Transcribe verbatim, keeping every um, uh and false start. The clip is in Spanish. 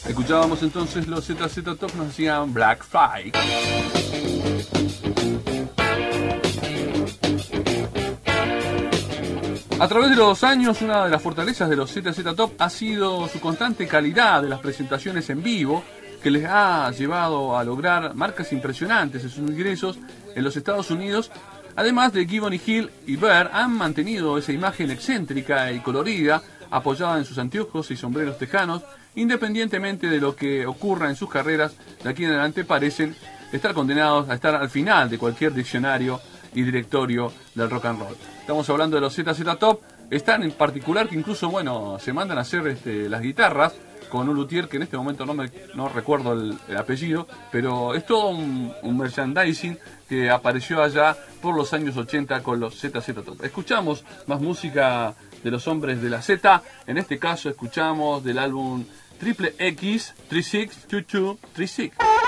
Escuchábamos entonces los Z Z Top, nos hacían Black Flag. A través de los años, una de las fortalezas de los Z Z Top ha sido su constante calidad de las presentaciones en vivo, que les ha llevado a lograr marcas impresionantes en sus ingresos en los Estados Unidos. Además de Gibbon Hill y Bear, han mantenido esa imagen excéntrica y colorida, apoyada en sus anteojos y sombreros tejanos. Independientemente de lo que ocurra en sus carreras, de aquí en adelante parecen estar condenados a estar al final de cualquier diccionario y directorio del rock and roll. Estamos hablando de los Z Z Top. Están en particular que incluso, bueno, se mandan a hacer este, las guitarras con un luthier que en este momento no me no recuerdo el, el apellido, pero es todo un, un merchandising que apareció allá por los años ochenta con los Z Z Top. Escuchamos más música de los hombres de la Z. En este caso escuchamos del álbum Triple X tres seis dos dos tres seis.